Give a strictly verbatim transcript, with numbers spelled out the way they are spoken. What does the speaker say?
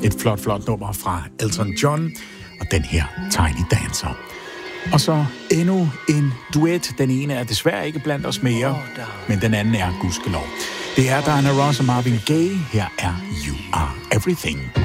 Et flot, flot nummer fra Elton John og den her Tiny Dancer. Og så endnu en duet. Den ene er desværre ikke blandt os mere, men den anden er gudskelov. Det er Diana Ross og Marvin Gaye. Her er You Are Everything.